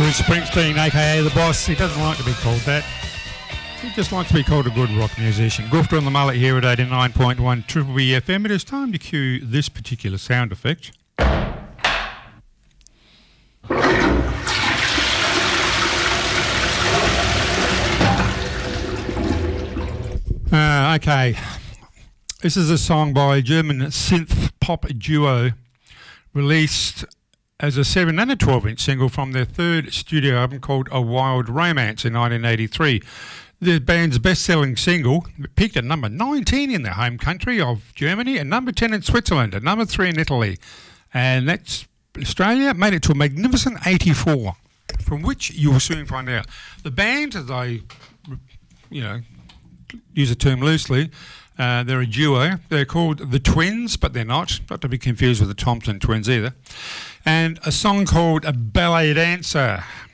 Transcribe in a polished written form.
Bruce Springsteen, aka The Boss. He doesn't like to be called that. He just likes to be called a good rock musician. Goofter on the Mullet here at 89.1 Triple B FM. It is time to cue this particular sound effect. Okay. This is a song by a German synth pop duo released as a 7 and a 12-inch single from their third studio album called A Wild Romance in 1983. The band's best-selling single peaked at number 19 in their home country of Germany and number 10 in Switzerland and number 3 in Italy. And that's Australia made it to a magnificent 84, from which you will soon find out. The band, as I, use the term loosely, they're a duo. They're called The Twins, but they're not to be confused with the Thompson Twins either. And a song called A Ballet Dancer,